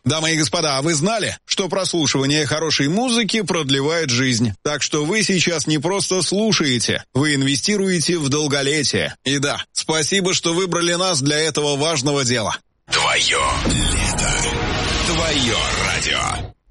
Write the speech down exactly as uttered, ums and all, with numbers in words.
Дамы и господа, а вы знали, что прослушивание хорошей музыки продлевает жизнь? Так что вы сейчас не просто слушаете, вы инвестируете в долголетие. И да, спасибо, что выбрали нас для этого важного дела. Твое лето. Твое радио.